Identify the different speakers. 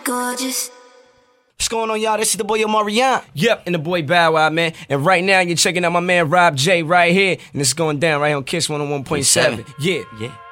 Speaker 1: Gorgeous.
Speaker 2: What's going on, y'all? This is the boy Omarion.
Speaker 3: Yep, and the boy Bow Wow, man. And right now, you're checking out my man Rob J right here. And it's going down right here on Kiss 101.7. Yeah.
Speaker 2: Yeah.